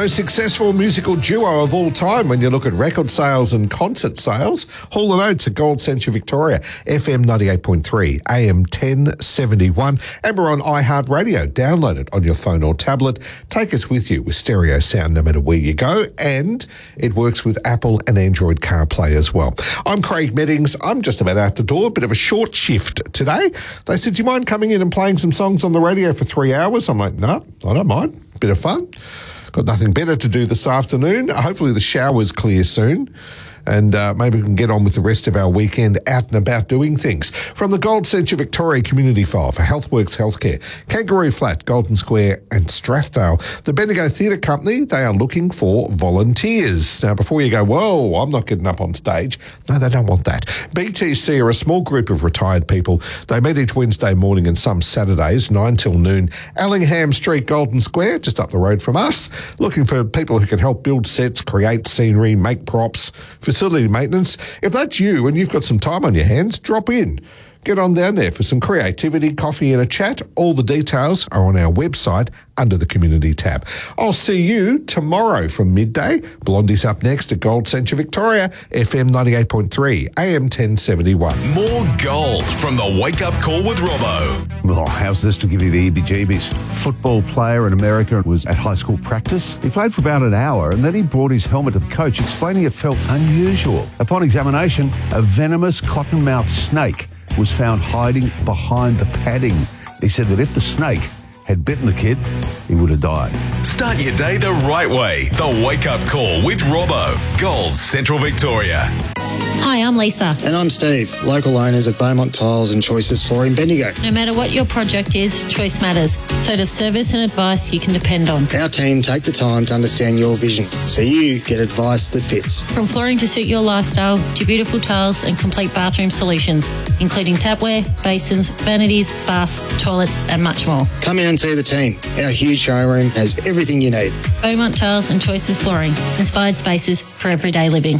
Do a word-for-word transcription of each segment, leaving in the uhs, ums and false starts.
most successful musical duo of all time when you look at record sales and concert sales. Hall and Oates at Gold Century Victoria, F M ninety-eight point three, A M ten seventy-one. And we're on iHeartRadio. Download it on your phone or tablet. Take us with you with stereo sound no matter where you go. And it works with Apple and Android CarPlay as well. I'm Craig Meddings. I'm just about out the door. A bit of a short shift today. They said, do you mind coming in and playing some songs on the radio for three hours? I'm like, no, I don't mind. Bit of fun. Got nothing better to do this afternoon. Hopefully the shower's clear soon. And uh, maybe we can get on with the rest of our weekend out and about doing things. From the Gold Century Victoria Community File for HealthWorks Healthcare, Kangaroo Flat, Golden Square and Strathdale, the Bendigo Theatre Company, they are looking for volunteers. Now, before you go, whoa, I'm not getting up on stage. No, they don't want that. B T C are a small group of retired people. They meet each Wednesday morning and some Saturdays, nine till noon, Allingham Street, Golden Square, just up the road from us, looking for people who can help build sets, create scenery, make props, facility maintenance. If that's you and you've got some time on your hands, drop in. Get on down there for some creativity, coffee and a chat. All the details are on our website under the community tab. I'll see you tomorrow from midday. Blondie's up next at Gold Century Victoria, F M ninety-eight point three, A M ten seventy-one. More gold from the Wake Up Call with Robbo. Oh, how's this to give you the heebie-jeebies? Football player in America was at high school practice. He played for about an hour and then he brought his helmet to the coach, explaining it felt unusual. Upon examination, a venomous cottonmouth snake was found hiding behind the padding. He said that if the snake had bitten the kid, he would have died. Start your day the right way. The Wake Up Call with Robbo. Gold Central Victoria. Hi, I'm Lisa. And I'm Steve, local owners of Beaumont Tiles and Choices Flooring Bendigo. No matter what your project is, choice matters. So does service and advice you can depend on. Our team take the time to understand your vision, so you get advice that fits. From flooring to suit your lifestyle, to beautiful tiles and complete bathroom solutions, including tapware, basins, vanities, baths, toilets and much more. Come in and see the team. Our huge showroom has everything you need. Beaumont Tiles and Choices Flooring. Inspired spaces for everyday living.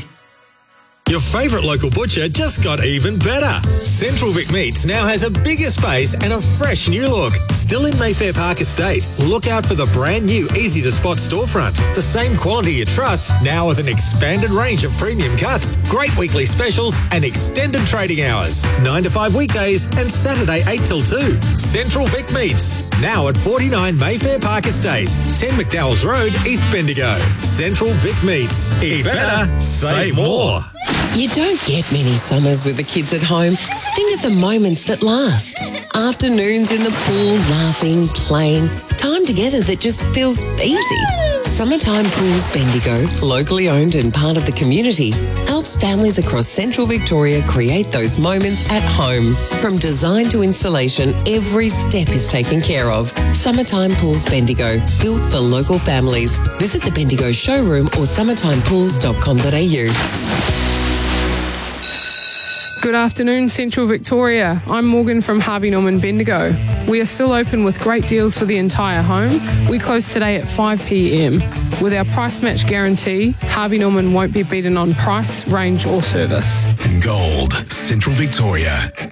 Your favourite local butcher just got even better. Central Vic Meats now has a bigger space and a fresh new look. Still in Mayfair Park Estate. Look out for the brand new easy-to-spot storefront. The same quality you trust, now with an expanded range of premium cuts, great weekly specials and extended trading hours. nine to five weekdays and Saturday eight till two. Central Vic Meats, now at forty-nine Mayfair Park Estate, ten McDowell's Road, East Bendigo. Central Vic Meats. Eat better, save more. You don't get many summers with the kids at home. Think of the moments that last. Afternoons in the pool, laughing, playing. Time together that just feels easy. Summertime Pools Bendigo, locally owned and part of the community, helps families across Central Victoria create those moments at home. From design to installation, every step is taken care of. Summertime Pools Bendigo, built for local families. Visit the Bendigo showroom or summertime pools dot com dot a u. Good afternoon, Central Victoria. I'm Morgan from Harvey Norman Bendigo. We are still open with great deals for the entire home. We close today at five p m. With our price match guarantee, Harvey Norman won't be beaten on price, range or service. Gold Central Victoria.